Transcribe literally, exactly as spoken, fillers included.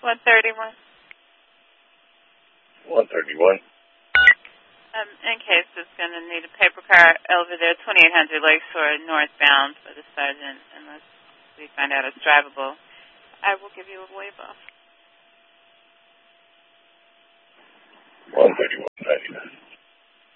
one thirty-one. one thirty-one. Um, in case it's going to need a paper car over there, twenty-eight hundred Lakeshore northbound for the sergeant, unless we find out it's drivable. I will give you a waiver. one thirty-one.